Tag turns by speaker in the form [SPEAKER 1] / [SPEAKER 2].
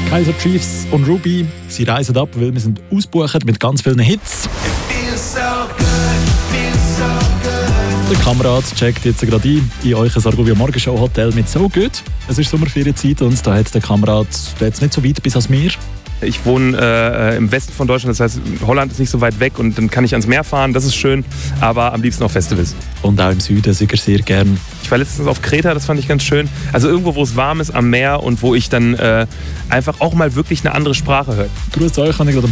[SPEAKER 1] Kaiser Chiefs und Ruby, sie reisen ab, weil wir sind ausgebucht mit ganz vielen Hits. Der Kamerad checkt jetzt gerade ein in euch Argovia Morgenshow Hotel mit «So gut». Es ist Sommerferienzeit und da hat der Kamerad jetzt nicht so weit bis ans Meer.
[SPEAKER 2] Ich wohne im Westen von Deutschland, das heißt, Holland ist nicht so weit weg und dann kann ich ans Meer fahren, das ist schön, aber am liebsten auf Festivals.
[SPEAKER 1] Und auch im Süden sicher sehr gern.
[SPEAKER 2] Ich war letztens auf Kreta, das fand ich ganz schön. Also irgendwo, wo es warm ist am Meer und wo ich dann einfach auch mal wirklich eine andere Sprache höre.
[SPEAKER 1] Grüß euch, wenn ihr gerade am